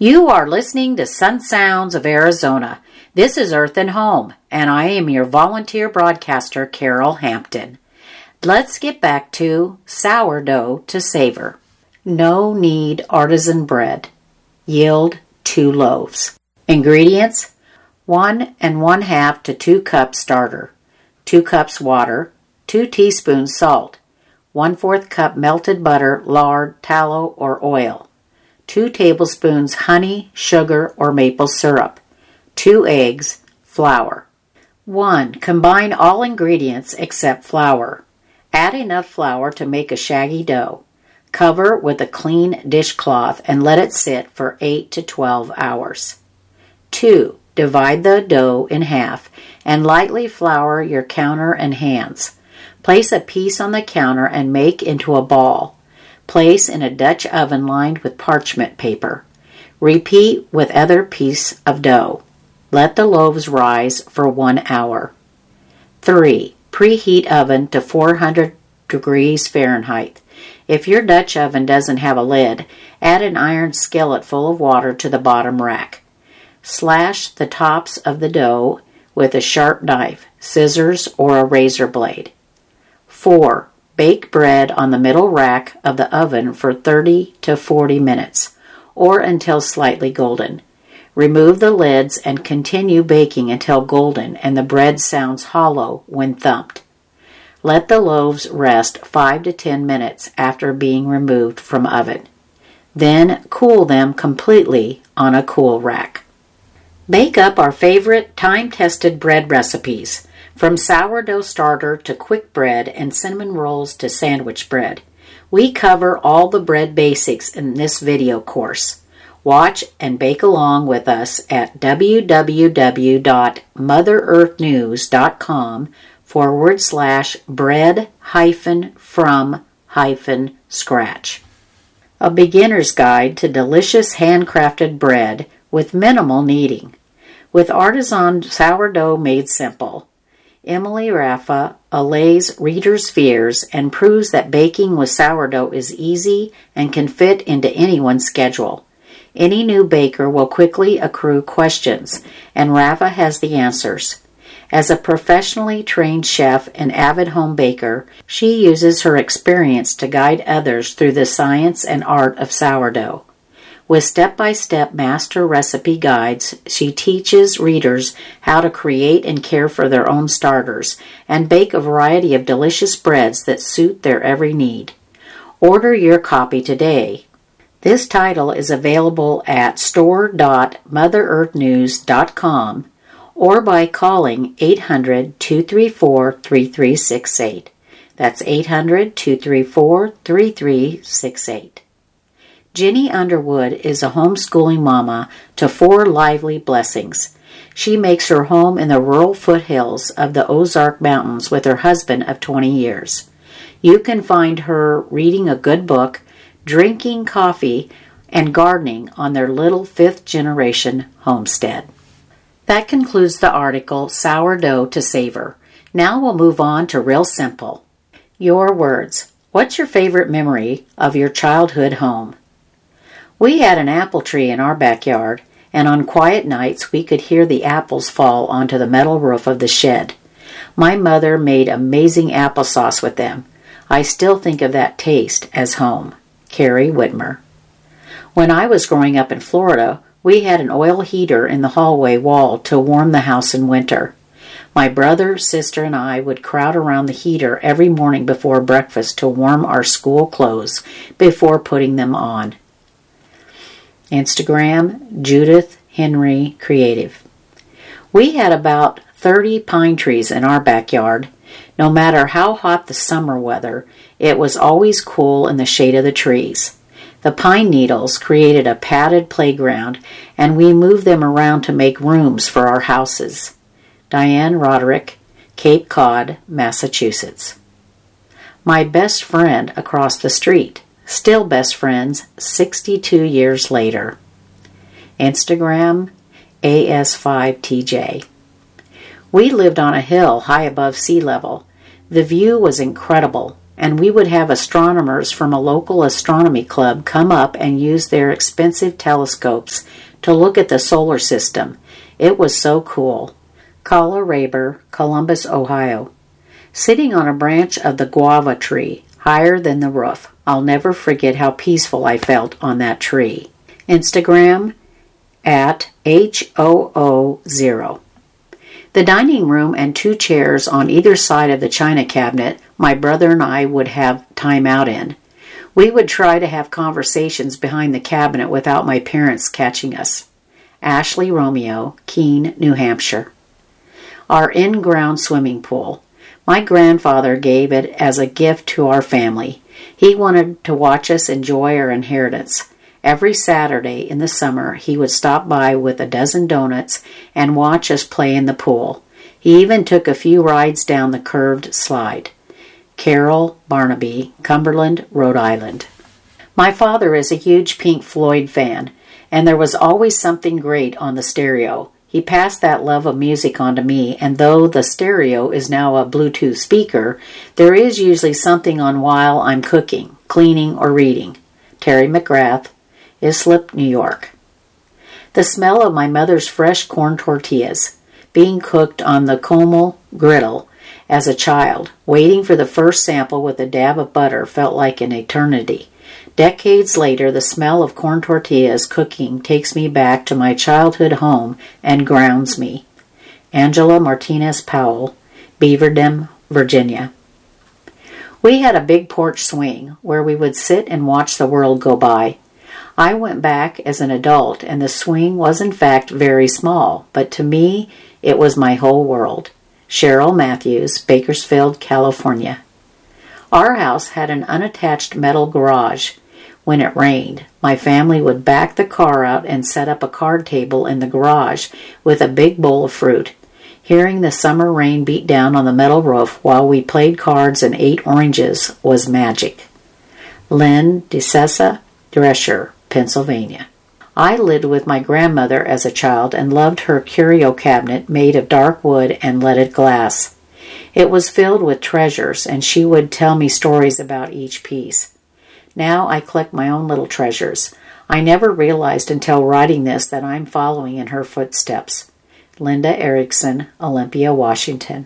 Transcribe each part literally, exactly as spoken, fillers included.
You are listening to Sun Sounds of Arizona. This is Earth and Home, and I am your volunteer broadcaster, Carol Hampton. Let's get back to sourdough to savor. No knead artisan bread. Yield two loaves. Ingredients: one and one half to two cups starter, two cups water, two teaspoons salt, one fourth cup melted butter, lard, tallow, or oil, two tablespoons honey, sugar, or maple syrup, two eggs, flour. one. Combine all ingredients except flour. Add enough flour to make a shaggy dough. Cover with a clean dishcloth and let it sit for eight to twelve hours. two. Divide the dough in half and lightly flour your counter and hands. Place a piece on the counter and make into a ball. Place in a Dutch oven lined with parchment paper. Repeat with other piece of dough. Let the loaves rise for one hour. three. Preheat oven to four hundred degrees Fahrenheit. If your Dutch oven doesn't have a lid, add an iron skillet full of water to the bottom rack. Slash the tops of the dough with a sharp knife, scissors, or a razor blade. four. Bake bread on the middle rack of the oven for thirty to forty minutes, or until slightly golden. Remove the lids and continue baking until golden and the bread sounds hollow when thumped. Let the loaves rest five to ten minutes after being removed from oven. Then cool them completely on a cool rack. Bake up our favorite time-tested bread recipes, from sourdough starter to quick bread and cinnamon rolls to sandwich bread. We cover all the bread basics in this video course. Watch and bake along with us at www.motherearthnews.com forward slash bread hyphen from hyphen scratch. A beginner's guide to delicious handcrafted bread with minimal kneading. With artisan sourdough made simple, Emily Raffa allays readers' fears and proves that baking with sourdough is easy and can fit into anyone's schedule. Any new baker will quickly accrue questions, and Raffa has the answers. As a professionally trained chef and avid home baker, she uses her experience to guide others through the science and art of sourdough. With step-by-step master recipe guides, she teaches readers how to create and care for their own starters and bake a variety of delicious breads that suit their every need. Order your copy today. This title is available at store dot mother earth news dot com or by calling eight hundred, two three four, three three six eight. That's eight hundred, two three four, three three six eight. Jenny Underwood is a homeschooling mama to four lively blessings. She makes her home in the rural foothills of the Ozark Mountains with her husband of twenty years. You can find her reading a good book, drinking coffee, and gardening on their little fifth-generation homestead. That concludes the article, Sourdough to Savor. Now we'll move on to Real Simple. Your words. What's your favorite memory of your childhood home? We had an apple tree in our backyard, and on quiet nights we could hear the apples fall onto the metal roof of the shed. My mother made amazing applesauce with them. I still think of that taste as home. Carrie Whitmer. When I was growing up in Florida, we had an oil heater in the hallway wall to warm the house in winter. My brother, sister, and I would crowd around the heater every morning before breakfast to warm our school clothes before putting them on. Instagram, Judith Henry Creative. We had about thirty pine trees in our backyard. No matter how hot the summer weather, it was always cool in the shade of the trees. The pine needles created a padded playground, and we moved them around to make rooms for our houses. Diane Roderick, Cape Cod, Massachusetts. My best friend across the street. Still best friends sixty-two years later. Instagram, A S five T J. We lived on a hill high above sea level. The view was incredible, and we would have astronomers from a local astronomy club come up and use their expensive telescopes to look at the solar system. It was so cool. Kala Raber, Columbus, Ohio. Sitting on a branch of the guava tree, higher than the roof. I'll never forget how peaceful I felt on that tree. Instagram at H O O zero. The dining room and two chairs on either side of the china cabinet my brother and I would have time out in. We would try to have conversations behind the cabinet without my parents catching us. Ashley Romeo, Keene, New Hampshire. Our in-ground swimming pool. My grandfather gave it as a gift to our family. He wanted to watch us enjoy our inheritance. Every Saturday in the summer, he would stop by with a dozen donuts and watch us play in the pool. He even took a few rides down the curved slide. Carol Barnaby, Cumberland, Rhode Island. My father is a huge Pink Floyd fan, and there was always something great on the stereo. He passed that love of music on to me, and though the stereo is now a Bluetooth speaker, there is usually something on while I'm cooking, cleaning, or reading. Terry McGrath, Islip, New York. The smell of my mother's fresh corn tortillas, being cooked on the Comel griddle as a child, waiting for the first sample with a dab of butter felt like an eternity. Decades later, the smell of corn tortillas cooking takes me back to my childhood home and grounds me. Angela Martinez Powell, Beaverdam, Virginia. We had a big porch swing where we would sit and watch the world go by. I went back as an adult, and the swing was in fact very small, but to me, it was my whole world. Cheryl Matthews, Bakersfield, California. Our house had an unattached metal garage. When it rained, my family would back the car out and set up a card table in the garage with a big bowl of fruit. Hearing the summer rain beat down on the metal roof while we played cards and ate oranges was magic. Lynn DeSessa Drescher, Pennsylvania. I lived with my grandmother as a child and loved her curio cabinet made of dark wood and leaded glass. It was filled with treasures, and she would tell me stories about each piece. Now I collect my own little treasures. I never realized until writing this that I'm following in her footsteps. Linda Erickson, Olympia, Washington.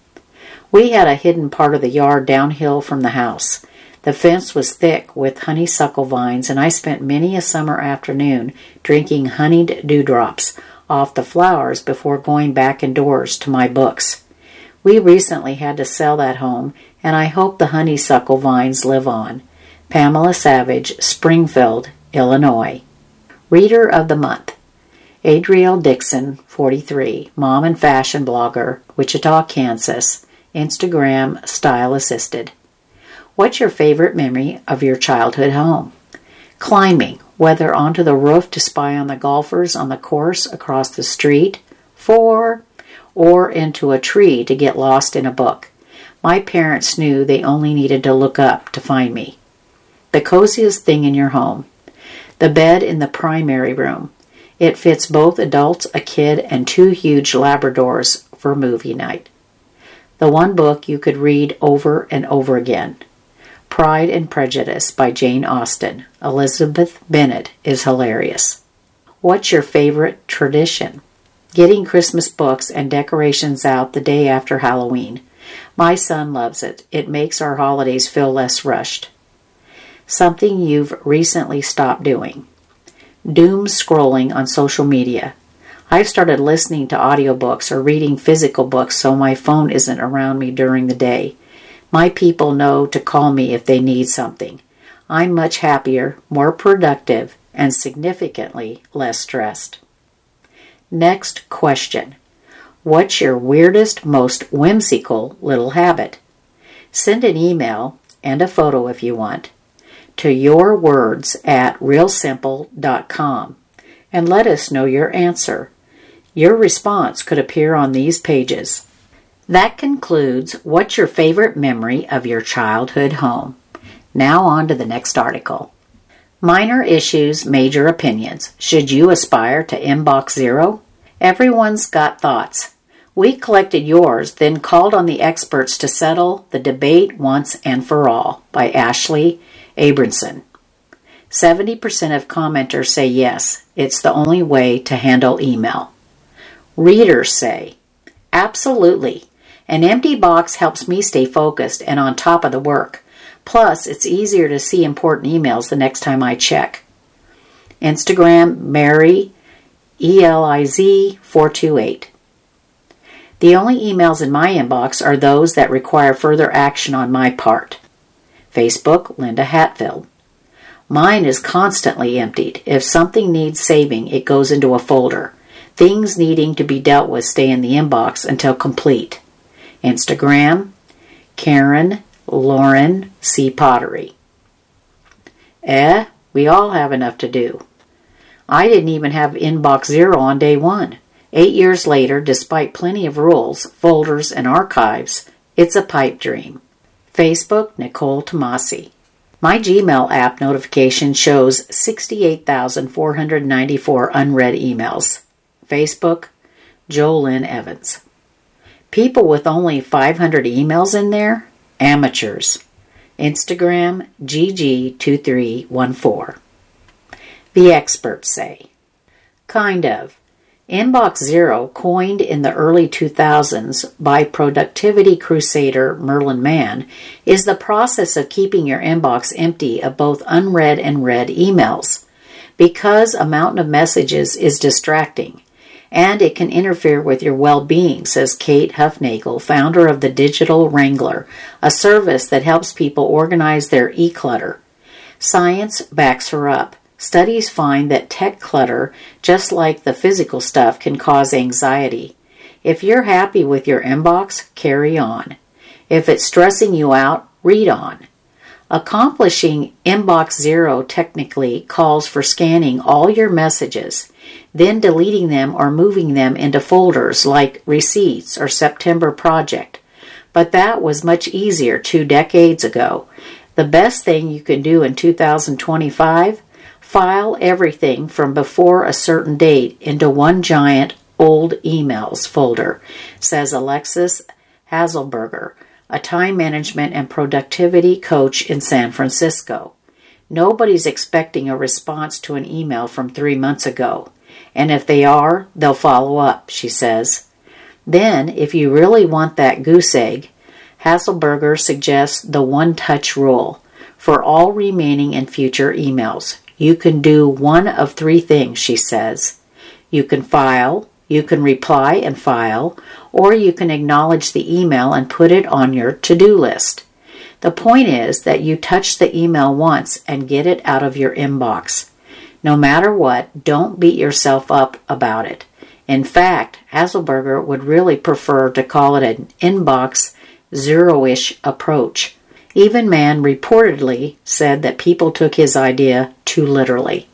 We had a hidden part of the yard downhill from the house. The fence was thick with honeysuckle vines, and I spent many a summer afternoon drinking honeyed dewdrops off the flowers before going back indoors to my books. We recently had to sell that home, and I hope the honeysuckle vines live on. Pamela Savage, Springfield, Illinois. Reader of the Month. Adrielle Dixon, forty-three, mom and fashion blogger, Wichita, Kansas. Instagram, style assisted. What's your favorite memory of your childhood home? Climbing, whether onto the roof to spy on the golfers on the course across the street, four, or into a tree to get lost in a book. My parents knew they only needed to look up to find me. The coziest thing in your home. The bed in the primary room. It fits both adults, a kid, and two huge Labradors for movie night. The one book you could read over and over again. Pride and Prejudice by Jane Austen. Elizabeth Bennet is hilarious. What's your favorite tradition? Getting Christmas books and decorations out the day after Halloween. My son loves it. It makes our holidays feel less rushed. Something you've recently stopped doing. Doom scrolling on social media. I've started listening to audiobooks or reading physical books so my phone isn't around me during the day. My people know to call me if they need something. I'm much happier, more productive, and significantly less stressed. Next question. What's your weirdest, most whimsical little habit? Send an email and a photo if you want to yourwords at real simple dot com and let us know your answer. Your response could appear on these pages. That concludes What's Your Favorite Memory of Your Childhood Home? Now on to the next article. Minor issues, major opinions. Should you aspire to inbox zero? Everyone's got thoughts. We collected yours, then called on the experts to settle the debate once and for all, by Ashley Abramson. seventy percent of commenters say yes, it's the only way to handle email. Readers say, absolutely. An empty box helps me stay focused and on top of the work. Plus, it's easier to see important emails the next time I check. Instagram, Mary, E L I Z four two eight. The only emails in my inbox are those that require further action on my part. Facebook, Linda Hatfield. Mine is constantly emptied. If something needs saving, it goes into a folder. Things needing to be dealt with stay in the inbox until complete. Instagram, Karen Lauren C. Pottery. Eh, we all have enough to do. I didn't even have inbox zero on day one. Eight years later, despite plenty of rules, folders, and archives, it's a pipe dream. Facebook, Nicole Tomasi. My Gmail app notification shows sixty-eight thousand four hundred ninety-four unread emails. Facebook, Jolynn Evans. People with only five hundred emails in there? Amateurs. Instagram, G G two three one four. The experts say. Kind of. Inbox Zero, coined in the early two thousands by productivity crusader Merlin Mann, is the process of keeping your inbox empty of both unread and read emails. Because a mountain of messages is distracting, and it can interfere with your well-being, says Kate Huffnagel, founder of the Digital Wrangler, a service that helps people organize their e-clutter. Science backs her up. Studies find that tech clutter, just like the physical stuff, can cause anxiety. If you're happy with your inbox, carry on. If it's stressing you out, read on. Accomplishing Inbox Zero technically calls for scanning all your messages, then deleting them or moving them into folders like Receipts or September Project. But that was much easier two decades ago. The best thing you can do in two thousand twenty-five? File everything from before a certain date into one giant old emails folder, says Alexis Hazelberger, a time management and productivity coach in San Francisco. Nobody's expecting a response to an email from three months ago, and if they are, they'll follow up, she says. Then, if you really want that goose egg, Hazelberger suggests the one-touch rule for all remaining and future emails. You can do one of three things, she says. You can file, you can reply and file, or you can acknowledge the email and put it on your to-do list. The point is that you touch the email once and get it out of your inbox. No matter what, don't beat yourself up about it. In fact, Hazelberger would really prefer to call it an inbox zero-ish approach. Even Mann reportedly said that people took his idea too literally.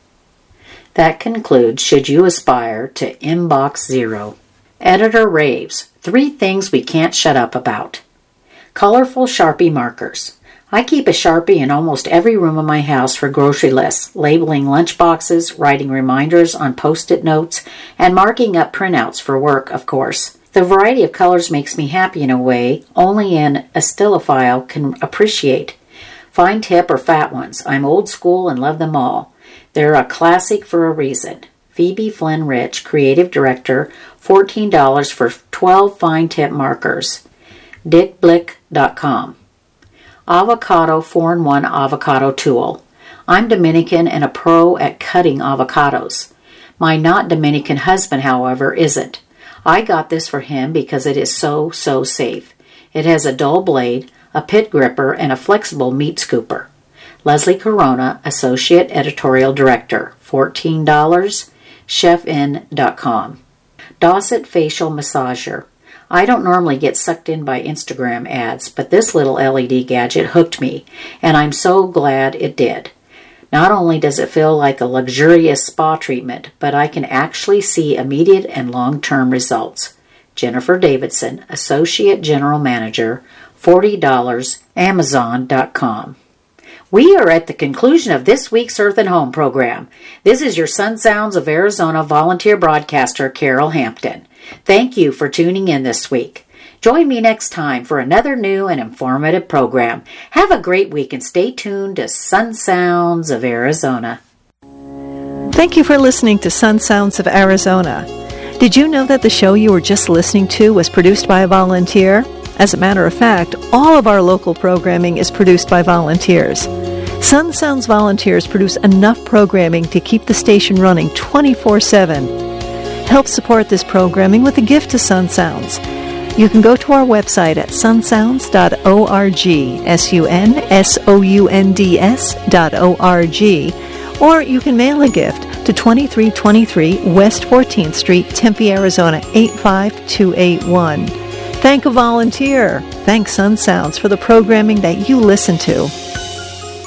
That concludes Should You Aspire to Inbox Zero? Editor raves, three things we can't shut up about. Colorful Sharpie markers. I keep a Sharpie in almost every room of my house for grocery lists, labeling lunch boxes, writing reminders on Post-it notes, and marking up printouts for work, of course. The variety of colors makes me happy in a way only an aesthelophile can appreciate. Fine tip or fat ones. I'm old school and love them all. They're a classic for a reason. Phoebe Flynn Rich, creative director, fourteen dollars for twelve fine tip markers. dick blick dot com. Avocado four in one avocado tool. I'm Dominican and a pro at cutting avocados. My not Dominican husband, however, isn't. I got this for him because it is so, so safe. It has a dull blade, a pit gripper, and a flexible meat scooper. Leslie Corona, Associate Editorial Director, fourteen dollars, chef in dot com. Dosset Facial Massager. I don't normally get sucked in by Instagram ads, but this little L E D gadget hooked me, and I'm so glad it did. Not only does it feel like a luxurious spa treatment, but I can actually see immediate and long-term results. Jennifer Davidson, Associate General Manager, forty dollars, amazon dot com. We are at the conclusion of this week's Earth and Home program. This is your Sun Sounds of Arizona volunteer broadcaster, Carol Hampton. Thank you for tuning in this week. Join me next time for another new and informative program. Have a great week and stay tuned to Sun Sounds of Arizona. Thank you for listening to Sun Sounds of Arizona. Did you know that the show you were just listening to was produced by a volunteer? As a matter of fact, all of our local programming is produced by volunteers. Sun Sounds volunteers produce enough programming to keep the station running twenty-four seven. Help support this programming with a gift to Sun Sounds. You can go to our website at sun sounds dot org, S U N S O U N D S dot O R G, or you can mail a gift to twenty-three twenty-three West fourteenth Street, Tempe, Arizona, eight five two eight one. Thank a volunteer. Thank Sun Sounds for the programming that you listen to.